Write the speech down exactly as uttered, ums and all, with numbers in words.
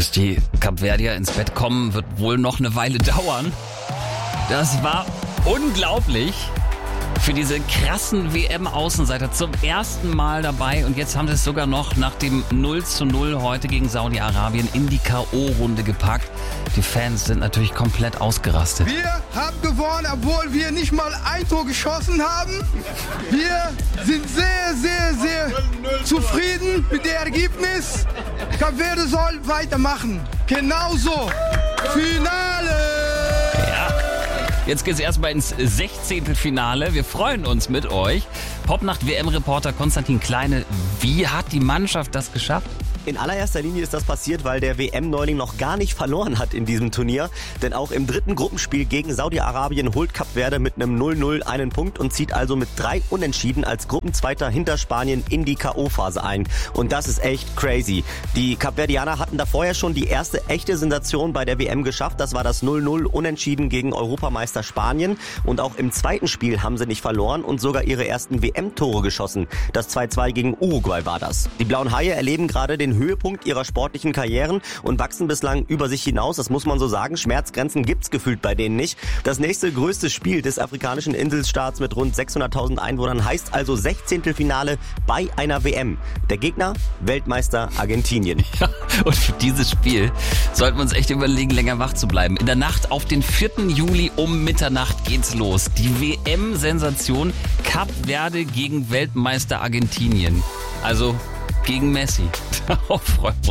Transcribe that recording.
Bis die Kapverdier ins Bett kommen, wird wohl noch eine Weile dauern. Das war unglaublich. Für diese krassen W M-Außenseiter zum ersten Mal dabei. Und jetzt haben sie es sogar noch nach dem null zu null heute gegen Saudi-Arabien in die K O-Runde gepackt. Die Fans sind natürlich komplett ausgerastet. Wir haben gewonnen, obwohl wir nicht mal ein Tor geschossen haben. Wir sind sehr, sehr, sehr zufrieden mit dem Ergebnis. Kap Verde soll weitermachen. Genauso. Finale! Jetzt geht's erstmal ins Sechzehntelfinale. Wir freuen uns mit euch. Popnacht-W M-Reporter Konstantin Kleine, wie hat die Mannschaft das geschafft? In allererster Linie ist das passiert, weil der W M-Neuling noch gar nicht verloren hat in diesem Turnier. Denn auch im dritten Gruppenspiel gegen Saudi-Arabien holt Kap Verde mit einem null null einen Punkt und zieht also mit drei Unentschieden als Gruppenzweiter hinter Spanien in die K O-Phase ein. Und das ist echt crazy. Die Kapverdianer hatten da vorher schon die erste echte Sensation bei der W M geschafft. Das war das null null Unentschieden gegen Europameister Spanien. Und auch im zweiten Spiel haben sie nicht verloren und sogar ihre ersten W M-Tore geschossen. Das zwei zwei gegen Uruguay war das. Die Blauen Haie erleben gerade den Höhepunkt ihrer sportlichen Karrieren und wachsen bislang über sich hinaus, das muss man so sagen. Schmerzgrenzen gibt's gefühlt bei denen nicht. Das nächste größte Spiel des afrikanischen Inselstaats mit rund sechshunderttausend Einwohnern heißt also Sechzehntelfinale bei einer W M. Der Gegner, Weltmeister Argentinien. Ja, und für dieses Spiel sollten wir uns echt überlegen, länger wach zu bleiben. In der Nacht auf den vierten Juli um Mitternacht geht's los. Die W M-Sensation Kap Verde gegen Weltmeister Argentinien. Also gegen Messi. Darauf freuen wir uns.